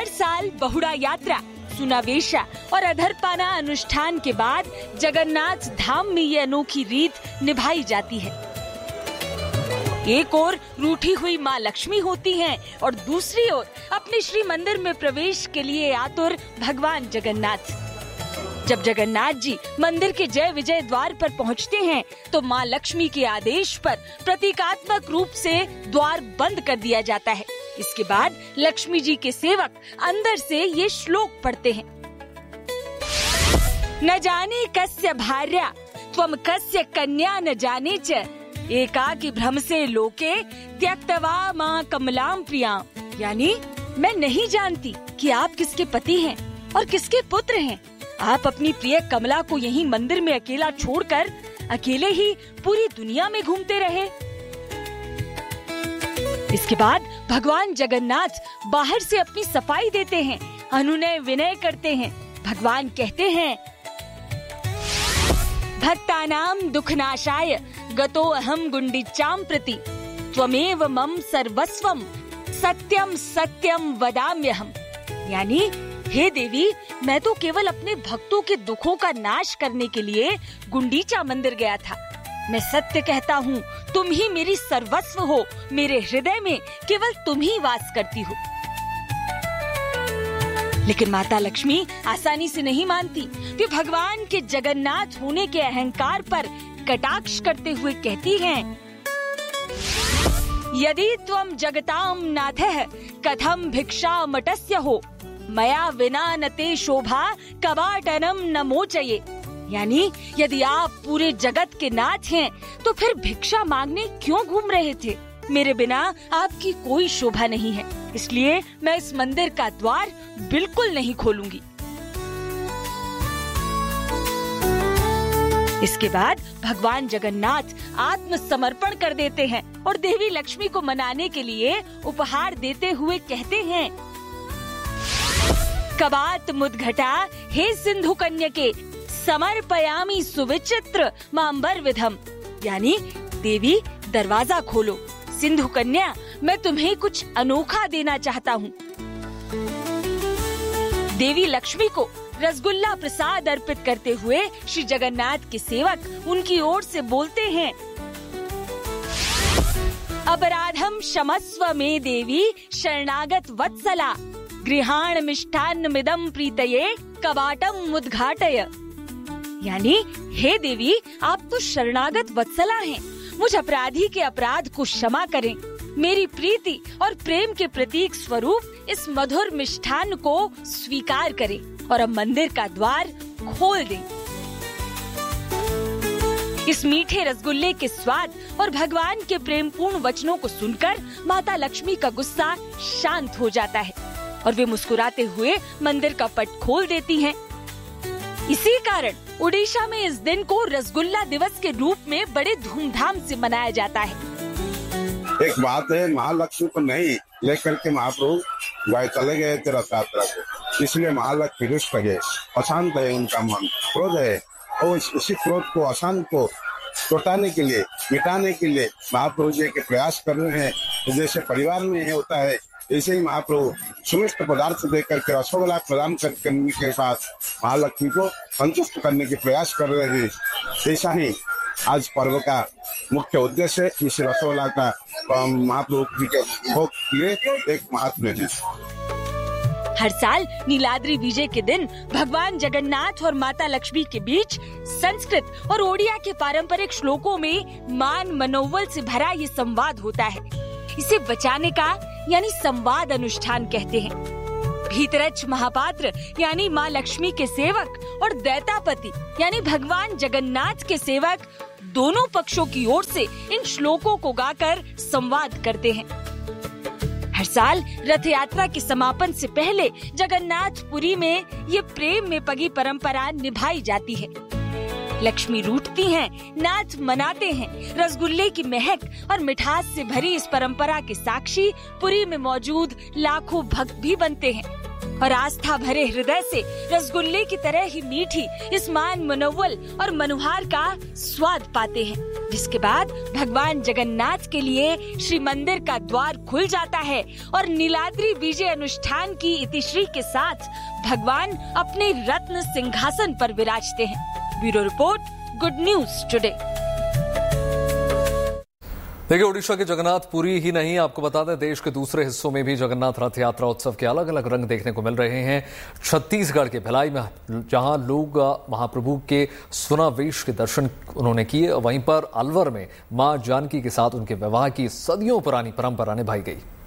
साल बहुड़ा यात्रा, सुनावेशा और अधरपाना अनुष्ठान के बाद जगन्नाथ धाम में ये अनोखी रीत निभाई जाती है। एक ओर रूठी हुई माँ लक्ष्मी होती हैं और दूसरी ओर अपने श्री मंदिर में प्रवेश के लिए आतुर भगवान जगन्नाथ। जब जगन्नाथ जी मंदिर के जय विजय द्वार पर पहुँचते हैं तो माँ लक्ष्मी के आदेश पर प्रतीकात्मक रूप से द्वार बंद कर दिया जाता है। इसके बाद लक्ष्मी जी के सेवक अंदर से ये श्लोक पढ़ते हैं। न जाने कस्य भार्या त्वम कस्य कन्या न जाने च, एकाकी भ्रम से लोके त्यक्तवा मां कमलाम प्रिया। यानी मैं नहीं जानती कि आप किसके पति हैं और किसके पुत्र हैं। आप अपनी प्रिय कमला को यहीं मंदिर में अकेला छोड़कर अकेले ही पूरी दुनिया में घूमते रहे। इसके बाद भगवान जगन्नाथ बाहर से अपनी सफाई देते हैं, अनुनय विनय करते हैं। भगवान कहते हैं, भक्तानाम दुखनाशाय गतो अहम गुंडीचाम प्रति, त्वमेव मम सर्वस्वम सत्यम सत्यम वदाम्यहम। यानी हे देवी, मैं तो केवल अपने भक्तों के दुखों का नाश करने के लिए गुंडीचा मंदिर गया था। मैं सत्य कहता हूँ, तुम ही मेरी सर्वस्व हो। मेरे हृदय में केवल तुम ही वास करती हो। लेकिन माता लक्ष्मी आसानी से नहीं मानती। वे भगवान के जगन्नाथ होने के अहंकार पर कटाक्ष करते हुए कहती हैं, यदि त्वं जगतां नाथः कथम भिक्षा मटस्य हो, मया विना न ते शोभा कवाटनम न मोचये। यानी यदि आप पूरे जगत के नाथ हैं तो फिर भिक्षा मांगने क्यों घूम रहे थे? मेरे बिना आपकी कोई शोभा नहीं है, इसलिए मैं इस मंदिर का द्वार बिल्कुल नहीं खोलूंगी। इसके बाद भगवान जगन्नाथ आत्मसमर्पण कर देते हैं और देवी लक्ष्मी को मनाने के लिए उपहार देते हुए कहते हैं, कबात मुद्घटा हे सिंधु कन्यके समर्पयामि सुविचित्र मांबर विधम। यानी देवी दरवाजा खोलो, सिंधु कन्या मैं तुम्हें कुछ अनोखा देना चाहता हूँ। देवी लक्ष्मी को रसगुल्ला प्रसाद अर्पित करते हुए श्री जगन्नाथ के सेवक उनकी ओर से बोलते हैं, अपराधम क्षमस्व में देवी शरणागत वत्सला, गृहाण मिष्ठान्न मिदम प्रीतये कवाटम उद्घाटय। यानी हे देवी, आप तो शरणागत वत्सला हैं, मुझ अपराधी के अपराध को क्षमा करें। मेरी प्रीति और प्रेम के प्रतीक स्वरूप इस मधुर मिष्ठान्न को स्वीकार करें और अब मंदिर का द्वार खोल दें। इस मीठे रसगुल्ले के स्वाद और भगवान के प्रेमपूर्ण वचनों को सुनकर माता लक्ष्मी का गुस्सा शांत हो जाता है और वे मुस्कुराते हुए मंदिर का पट खोल देती हैं। इसी कारण उड़ीसा में इस दिन को रसगुल्ला दिवस के रूप में बड़े धूमधाम से मनाया जाता है। एक बात है, महालक्ष्मी को नहीं लेकर के महाप्रभु गए चले गए थे रथ यात्रा को, इसलिए महालक्ष्मी रुष्ट गए, अशांत है उनका मन, क्रोध है और इसी क्रोध को अशांत को लौटाने के लिए, मिटाने के लिए महाप्रभु जी के प्रयास कर रहे हैं। तो जैसे परिवार में होता है, ऐसे ही महाप्रभु सुमिष्ट पदार्थ देकर के रसोगोला प्रदान करने के साथ महालक्ष्मी को संतुष्ट करने के प्रयास कर रहे हैं। ऐसा ही आज पर्व का मुख्य उद्देश्य इस रसोगोला का महाप्रभु जी के भोग लिए एक महात्म्य है। हर साल नीलाद्रि विजय के दिन भगवान जगन्नाथ और माता लक्ष्मी के बीच संस्कृत और ओडिया के पारंपरिक श्लोकों में मान मनोबल से भरा ये संवाद होता है। इसे बचाने का यानी संवाद अनुष्ठान कहते हैं। भीतरच्छ महापात्र यानी माँ लक्ष्मी के सेवक और दैतापति यानी भगवान जगन्नाथ के सेवक दोनों पक्षों की ओर से इन श्लोकों को गाकर संवाद करते हैं। हर साल रथ यात्रा के समापन से पहले जगन्नाथपुरी में ये प्रेम में पगी परंपरा निभाई जाती है। लक्ष्मी रूठती हैं, नाच मनाते हैं। रसगुल्ले की महक और मिठास से भरी इस परंपरा के साक्षी पुरी में मौजूद लाखों भक्त भी बनते हैं। और आस्था भरे हृदय से रसगुल्ले की तरह ही मीठी इस मान मनोवल और मनुहार का स्वाद पाते हैं, जिसके बाद भगवान जगन्नाथ के लिए श्री मंदिर का द्वार खुल जाता है और नीलाद्री विजय अनुष्ठान की इतिश्री के साथ भगवान अपने रत्न सिंहासन पर विराजते हैं। Bureau report, good news today. देखिए, ओडिशा के जगन्नाथ पुरी ही नहीं, आपको बता दें देश के दूसरे हिस्सों में भी जगन्नाथ रथ यात्रा उत्सव के अलग अलग रंग देखने को मिल रहे हैं। छत्तीसगढ़ के भिलाई में जहां लोग महाप्रभु के सुनावेश के दर्शन उन्होंने किए, वहीं पर अलवर में मां जानकी के साथ उनके विवाह की सदियों पुरानी परंपरा निभाई गई।